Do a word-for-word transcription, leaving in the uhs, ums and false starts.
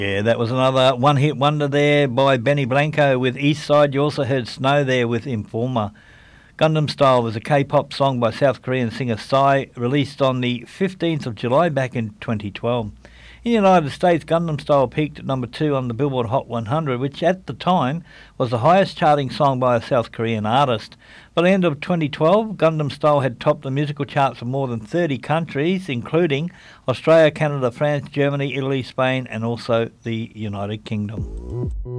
Yeah, that was another one-hit wonder there by Benny Blanco with East Side. You also heard Snow there with Informer. Gundam Style was a K-pop song by South Korean singer Psy, released on the fifteenth of July back in twenty twelve. In the United States, Gundam Style peaked at number two on the Billboard Hot one hundred, which at the time was the highest charting song by a South Korean artist. By the end of twenty twelve, Gundam Style had topped the musical charts for more than thirty countries, including Australia, Canada, France, Germany, Italy, Spain, and also the United Kingdom.